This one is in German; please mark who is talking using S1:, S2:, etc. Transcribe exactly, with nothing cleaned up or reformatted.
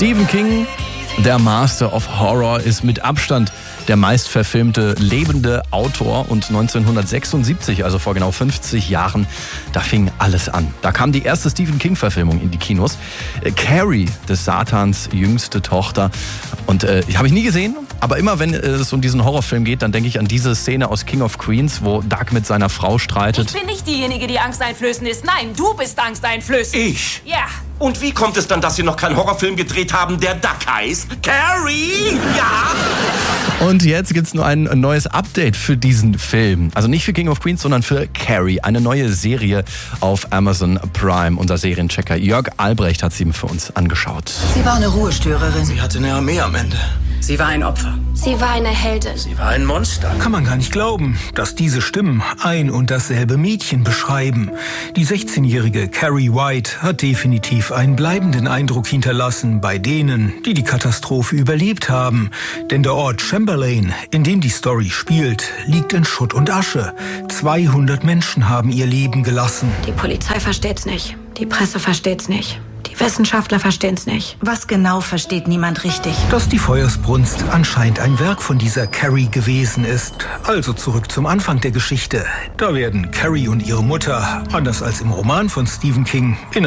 S1: Stephen King, der Master of Horror, ist mit Abstand der meistverfilmte lebende Autor. Und neunzehnhundertsechsundsiebzig, also vor genau fünfzig Jahren, da fing alles an. Da kam die erste Stephen King-Verfilmung in die Kinos. Äh, Carrie, des Satans jüngste Tochter. Und äh, die habe ich nie gesehen, aber immer wenn es um diesen Horrorfilm geht, dann denke ich an diese Szene aus King of Queens, wo Doug mit seiner Frau streitet.
S2: Ich bin nicht diejenige, die angsteinflößend ist. Nein, du bist angsteinflößend.
S3: Ich?
S2: Ja.
S3: Und wie kommt es dann, dass Sie noch keinen Horrorfilm gedreht haben, der Duck heißt? Carrie? Ja?
S1: Und jetzt gibt's nur ein neues Update für diesen Film. Also nicht für King of Queens, sondern für Carrie. Eine neue Serie auf Amazon Prime. Unser Serienchecker Jörg Albrecht hat sie für uns angeschaut.
S4: Sie war eine Ruhestörerin.
S3: Sie hatte eine Armee am Ende.
S5: Sie war ein Opfer.
S6: Sie war eine Heldin.
S3: Sie war ein Monster.
S7: Kann man gar nicht glauben, dass diese Stimmen ein und dasselbe Mädchen beschreiben. Die sechzehnjährige Carrie White hat definitiv einen bleibenden Eindruck hinterlassen bei denen, die die Katastrophe überlebt haben. Denn der Ort Chamberlain, in dem die Story spielt, liegt in Schutt und Asche. zweihundert Menschen haben ihr Leben gelassen.
S6: Die Polizei versteht's nicht. Die Presse versteht's nicht. Die Wissenschaftler verstehen's nicht.
S4: Was genau versteht niemand richtig?
S7: Dass die Feuersbrunst anscheinend ein Werk von dieser Carrie gewesen ist. Also zurück zum Anfang der Geschichte. Da werden Carrie und ihre Mutter, anders als im Roman von Stephen King, in